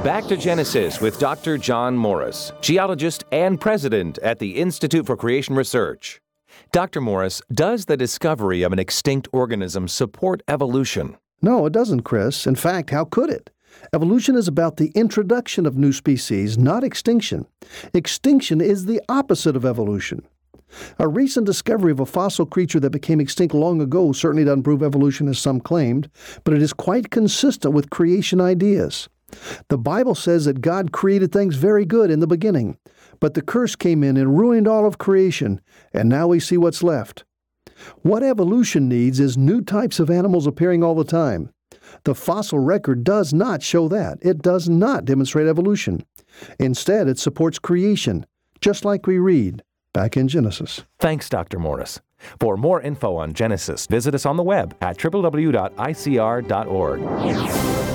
Back to Genesis with Dr. John Morris, geologist and president at the Institute for Creation Research. Dr. Morris, does the discovery of an extinct organism support evolution? No, it doesn't, Chris. In fact, how could it? Evolution is about the introduction of new species, not extinction. Extinction is the opposite of evolution. A recent discovery of a fossil creature that became extinct long ago certainly doesn't prove evolution as some claimed, but it is quite consistent with creation ideas. The Bible says that God created things very good in the beginning, but the curse came in and ruined all of creation, and now we see what's left. What evolution needs is new types of animals appearing all the time. The fossil record does not show that. It does not demonstrate evolution. Instead, it supports creation, just like we read back in Genesis. Thanks, Dr. Morris. For more info on Genesis, visit us on the web at www.icr.org.